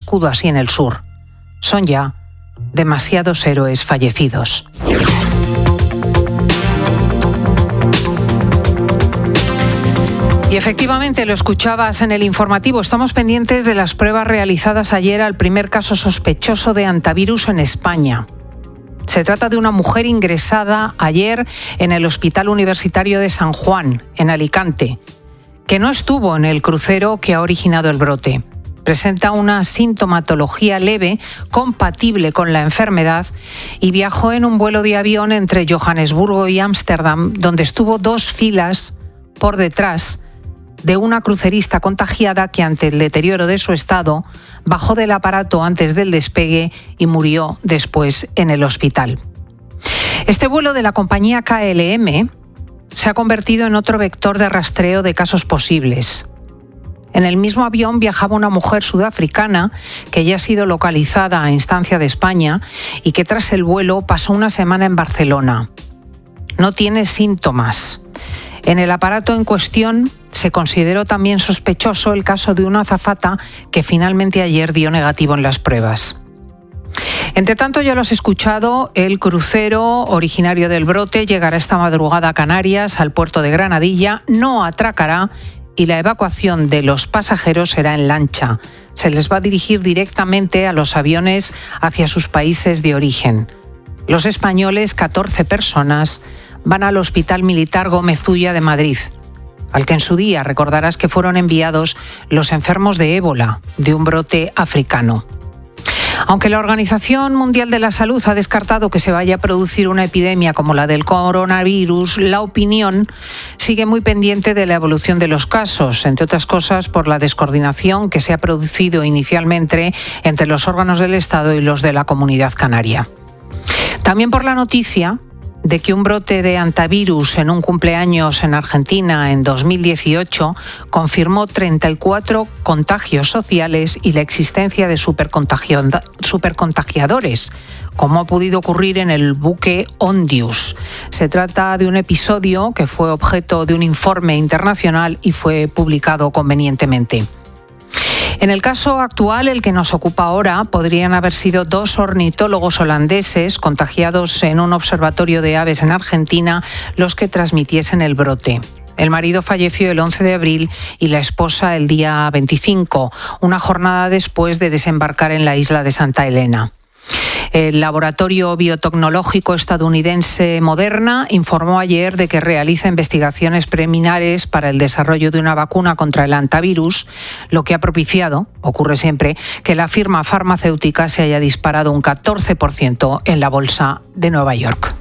escudo así en el sur. Son ya demasiados héroes fallecidos. Y efectivamente, lo escuchabas en el informativo, estamos pendientes de las pruebas realizadas ayer al primer caso sospechoso de hantavirus en España. Se trata de una mujer ingresada ayer en el Hospital Universitario de San Juan, en Alicante, que no estuvo en el crucero que ha originado el brote. Presenta una sintomatología leve, compatible con la enfermedad, y viajó en un vuelo de avión entre Johannesburgo y Ámsterdam, donde estuvo 2 filas por detrás de una crucerista contagiada que, ante el deterioro de su estado, bajó del aparato antes del despegue y murió después en el hospital. Este vuelo de la compañía KLM se ha convertido en otro vector de rastreo de casos posibles. En el mismo avión viajaba una mujer sudafricana que ya ha sido localizada a instancia de España y que tras el vuelo pasó una semana en Barcelona. No tiene síntomas. En el aparato en cuestión se consideró también sospechoso el caso de una azafata que finalmente ayer dio negativo en las pruebas. Entre tanto, ya lo has escuchado, el crucero originario del brote llegará esta madrugada a Canarias, al puerto de Granadilla, no atracará y la evacuación de los pasajeros será en lancha. Se les va a dirigir directamente a los aviones hacia sus países de origen. Los españoles, 14 personas, van al Hospital Militar Gómez Ulla de Madrid, al que en su día recordarás que fueron enviados los enfermos de ébola, de un brote africano. Aunque la Organización Mundial de la Salud ha descartado que se vaya a producir una epidemia como la del coronavirus, la opinión sigue muy pendiente de la evolución de los casos, entre otras cosas por la descoordinación que se ha producido inicialmente entre los órganos del Estado y los de la Comunidad Canaria. También por la noticia de que un brote de hantavirus en un cumpleaños en Argentina en 2018 confirmó 34 contagios sociales y la existencia de supercontagiadores, como ha podido ocurrir en el buque Ondius. Se trata de un episodio que fue objeto de un informe internacional y fue publicado convenientemente. En el caso actual, el que nos ocupa ahora, podrían haber sido 2 ornitólogos holandeses contagiados en un observatorio de aves en Argentina los que transmitiesen el brote. El marido falleció el 11 de abril y la esposa el día 25, una jornada después de desembarcar en la isla de Santa Elena. El laboratorio biotecnológico estadounidense Moderna informó ayer de que realiza investigaciones preliminares para el desarrollo de una vacuna contra el hantavirus, lo que ha propiciado, ocurre siempre, que la firma farmacéutica se haya disparado un 14% en la bolsa de Nueva York.